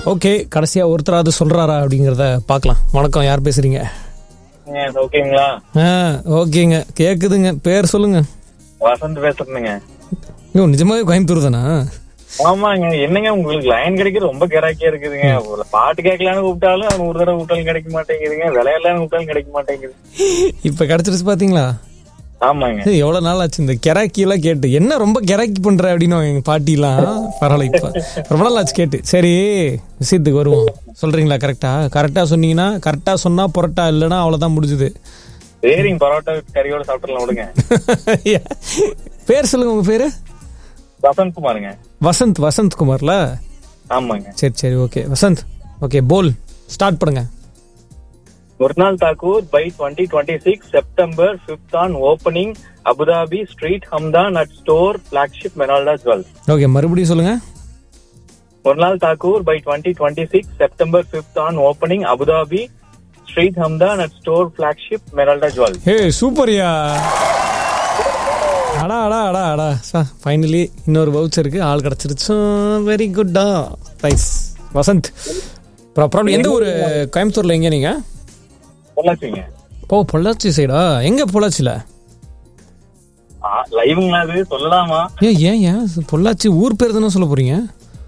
Okay, கடைசியாக ஒருத்தராவது சொல்கிறாரா அப்படிங்கிறத பார்க்கலாம். வணக்கம், யார் பேசுகிறீங்க? ஓகேங்களா? ஓகேங்க, கேட்குதுங்க. பேர் சொல்லுங்க. வசந்த் பேசுறேங்க. நிஜமாவே கோயம்புத்தூர் தானா? ஆமாங்க. என்னங்க உங்களுக்கு லைன் கிடைக்கிறது ரொம்ப கிராக்கியா இருக்குதுங்க. பாட்டு கேட்கலான்னு கூப்பிட்டாலும் 100 தடவை கூப்பிட்டாலும் கிடைக்க மாட்டேங்குதுங்க. விளையாடலான்னு கூப்பிட்டாலும் கிடைக்க மாட்டேங்குது. இப்ப கிடைச்சிருச்சு பாத்தீங்களா? ஆமாங்க. எவ்வளவு நாள் ஆச்சு இந்த கெராக்கி எல்லாம் கேட்டு? என்ன ரொம்ப கெராக்கி பண்ற அப்படின்னு எங்க பாட்டி எல்லாம் பரவாயில்ல. இப்ப ரொம்ப நாள் ஆச்சு கேட்டு. சரி, விஷயத்துக்கு வருவோம். சொல்றீங்களா? கரெக்டா சொன்னீங்கன்னா, கரெக்டா சொன்னா புரோட்டா, இல்லைன்னா அவ்வளவுதான் முடிஞ்சுது. சரிங்க, பரோட்டா கறியோட சாப்பிடலாம் விடுங்க. பேர் சொல்லுங்க. உங்க பேரு? வசந்த் குமாருங்க. வசந்த் குமார்ல? ஆமாங்க. சரி, ஓகே வசந்த். ஓகே, போல் ஸ்டார்ட் பண்ணுங்க. முர்னால் Thakur by 2026 September 5th on opening Abu Dhabi Street Hamdan at store flagship Meralda Jewels. Okay, மறுபடியும் சொல்லுங்க. முர்னால் Thakur by 2026 September 5th on opening Abu Dhabi Street Hamdan at store flagship Meralda Jewels. ஹே, சூப்பர்யா. அடா finally இன்னொரு வவுச்சருக்கு ஆள் கிடைச்சிருச்சு. Very குட்டா, nice Vasanth. Problem எந்த ஒரு கோயம்புத்தூர்ல எங்க நீங்க? பொள்ளாச்சிங்க. பொள்ளாச்சி சைடா? எங்க பொள்ளாச்சில? லைவ்ங்களா அது சொல்லலாமா? ஏன் பொள்ளாச்சி ஊர் பேர் தானே சொல்ல போறீங்க?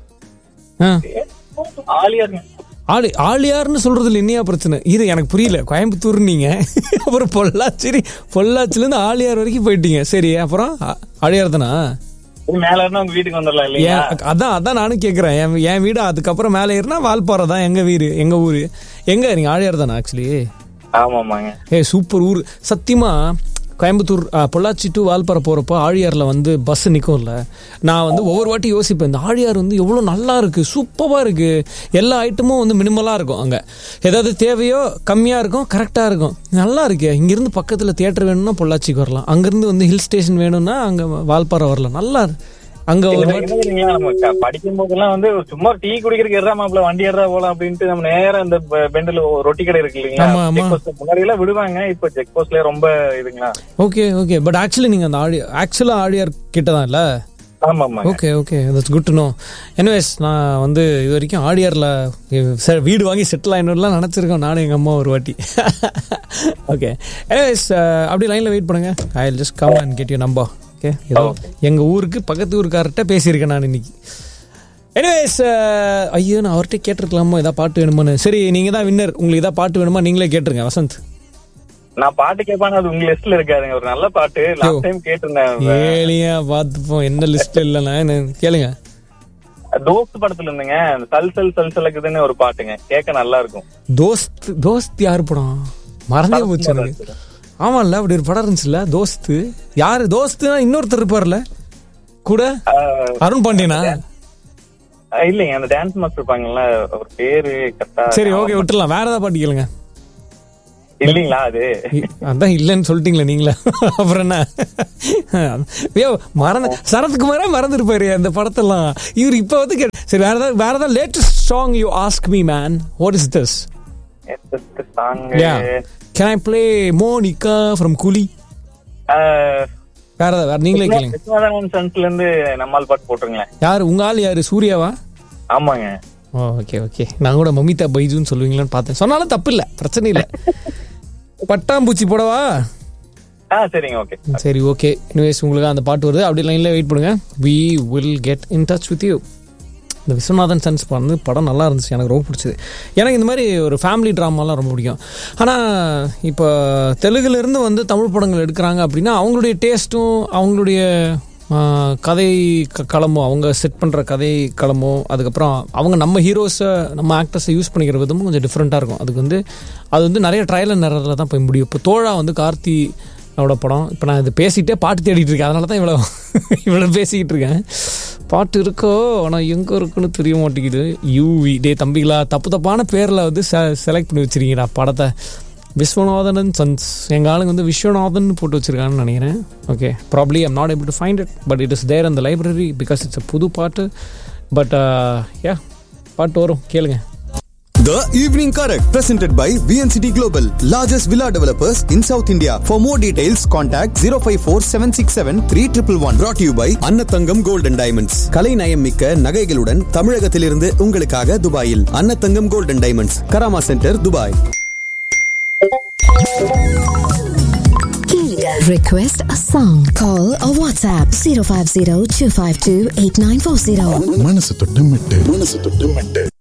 ஆலியார்னு சொல்றதுல என்னையா பிரச்சனை? இது எனக்கு புரியல. கோயம்புத்தூர் நீங்க, அப்புறம் பொள்ளாச்சில இருந்து ஆலியார் வரைக்கும் போயிட்டீங்க. சரி, அப்புறம் ஆலியார் தானா? மேல ஏறினா உங்க வீட்டுக்கு வந்துடலாம் இல்லையா? அதான் நானும் கேக்குறேன். என் வீடு அதுக்கப்புறம் மேல ஏறினா வால்பாறை தான் எங்க வீடு, எங்க ஊரு. எங்க நீங்க ஆலியார் தானா ஆக்சுவலி? ஆமாமாங்க. சூப்பர் ஊர் சத்தியமா. கோயம்புத்தூர் பொள்ளாச்சி டு வால்பாறை போறப்போ ஆழியார்ல வந்து பஸ் நிற்கும்ல. நான் வந்து ஒவ்வொரு வாட்டி யோசிப்பேன், இந்த ஆழியார் வந்து எவ்வளோ நல்லா இருக்கு, சூப்பராக இருக்கு. எல்லா ஐட்டமும் வந்து மினிமலாக இருக்கும். அங்கே ஏதாவது தேவையோ கம்மியாக இருக்கும், கரெக்டாக இருக்கும். நல்லா இருக்கு. இங்கிருந்து பக்கத்தில் தியேட்டர் வேணும்னா பொள்ளாச்சிக்கு வரலாம். அங்கிருந்து வந்து ஹில் ஸ்டேஷன் வேணும்னா அங்கே வால்பாறை வரலாம். நல்லா அங்க நம்ம படிக்கும் போதெல்லாம் வந்து சும்மா டீ குடிக்கிறதுக்கு ஏறா மாப்பிள்ள வண்டி ஏறா போலாம் அப்படின்ட்டு நம்ம நேரம் இந்த பெண்டில் ரொட்டி கடை இருக்கு இல்லைங்களா, முன்னாடி எல்லாம் விடுவாங்க. இப்ப செக் போஸ்ட்ல ரொம்ப இதுங்களா. ஓகே பட் ஆக்சுவலி நீங்க அந்த ஆழியார் கிட்டதான் இல்ல? ஆமா. Okay that's good to know. Anyways, நான் வந்து இது வரைக்கும் ஆழியார்ல வீடு வாங்கி செட்டில் ஆயிடலாம் நினைச்சிருக்கோம் நானும் எங்க அம்மா ஒரு வாட்டி. ஓகே, எனிவேஸ் அப்படி லைன்ல வெயிட் பண்ணுங்க. I will just come and get you number. Okay, ஏதோ எங்க ஊருக்கு பக்கத்து ஊருக்கார்ட்ட பேசியிருக்கேன் நான் இன்னைக்கு. எனிவேஸ், ஐயோ நான் அவர்கிட்ட கேட்டிருக்கலாமோ ஏதாவது பாட்டு வேணுமான்னு. சரி, நீங்க தான் வின்னர். உங்களுக்கு ஏதாவது பாட்டு வேணுமா நீங்களே கேட்டுருங்க வசந்த். நான் பாட்டு கேட்பானு அது உங்க லிஸ்ட்ல இருக்காதுங்க. ஒரு நல்ல பாட்டு லாஸ்ட் டைம் கேட்டிருந்தேன். ஏலியா பாத்துப்போம். என்ன லிஸ்ட்ல இல்லைன்னா கேளுங்க. தோஸ்த் படத்துல இருந்துங்க சல்சலக்குதுன்னு ஒரு பாட்டுங்க, கேட்க நல்லா இருக்கும். தோஸ்த் யாரு படம்? மறந்தே போச்சு எனக்கு. ஆமால, அப்படி ஒரு படம் இருந்துச்சுல்ல தோஸ்து. யாரு தோஸ்துனா? இன்னொருத்தர் இருப்பார்ல கூட, அருண் பாண்டியனா? இல்லைங்க, அந்த டான்ஸ் மாஸ்டர் இருப்பாங்கல்ல, அவர் பேரு கரெக்டா. சரி, ஓகே விட்டுறலாம். வேற ஏதாவது பாட்டு கேளுங்க. இல்லீங்களா? அது அதான் இல்லன்னு சொல்லிட்டீங்களா நீங்களா? அப்புறம் என்ன மறந்து சரத்குமாரா மறந்துருப்பாரு அந்த படத்தெல்லாம். இவர் இப்ப வந்து சரி, வேற ஏதாவது latest song you ask me man, what is this? Can I play Monica from Coolie? வேற நீங்களே கேளுங்க. விஸ்வநாதன்ல இருந்து நம்மால் பாட்டு போட்டுருங்களேன். யாரு உங்க ஆள்? யாரு, சூர்யாவா? ஆமாங்க. ஓகே நான் கூட மமிதா பைஜுன்னு சொல்லுவீங்களான்னு பார்த்தேன். சொன்னாலும் தப்பு இல்ல, பிரச்சனை இல்ல. பட்டாம்பூச்சி போடவா? சரிங்க, ஓகே. சரி, ஓகே. எனிவேஸ், உங்களுக்கு அந்த பாட்டு வருது. அப்படி லைன்ல வெயிட் பண்ணுங்க. We will get in touch with you. இந்த விஸ்வநாதன் சன்ஸ் வந்து படம் நல்லா இருந்துச்சு, எனக்கு ரொம்ப பிடிச்சது. எனக்கு இந்த மாதிரி ஒரு ஃபேமிலி ட்ராமாலாம் ரொம்ப பிடிக்கும். ஆனால் இப்போ தெலுங்குலேருந்து வந்து தமிழ் படங்கள் எடுக்கிறாங்க அப்படின்னா அவங்களுடைய டேஸ்ட்டும் அவங்களுடைய கதை களமோ, அவங்க செட் பண்ணுற கதை களமோ, அதுக்கப்புறம் அவங்க நம்ம ஹீரோஸை நம்ம ஆக்டர்ஸை யூஸ் பண்ணிக்கிற விதமும் கொஞ்சம் டிஃப்ரெண்ட்டாக இருக்கும். அது வந்து நிறைய ட்ரையல் அண்ட் எரரில் தான் போய் முடியும். இப்போ தோழா வந்து கார்த்தி அவரோட படம். இப்போ நான் இது பேசிகிட்டே பாட்டு தேடிட்டு இருக்கேன், அதனால தான் இவ்வளோ பேசிக்கிட்டு இருக்கேன். பாட்டு இருக்கோ, ஆனால் எங்கே இருக்குன்னு தெரிய மாட்டேங்குது. யூவி டே தம்பிகளா, தப்பான பேரில் வந்து செலக்ட் பண்ணி வச்சிருக்கீங்களா படத்தை. விஸ்வநாதன் சன்ஸ், எங்கள் ஆளுங்க வந்து விஸ்வநாதன் போட்டு வச்சிருக்காங்கன்னு நினைக்கிறேன். Okay, probably I'm not able to find it, but it is there in the library because it's a புது பாட்டு. பட் பாட்டு வரும், கேளுங்க. The Evening Correct, presented by VNCT Global, largest villa developers in South India. For more details, contact 054-767-3111. Brought to you by Annathangam Gold and Diamonds. கலை நயமிக்க நகைகளுடன் தமிழகத்திலிருந்து உங்களுக்காக துபாயில் Annathangam Gold and Diamonds, Karama centre, Dubai. Request a song. Call or WhatsApp 050-252-8940. மனசு தொட்டு மெட்டு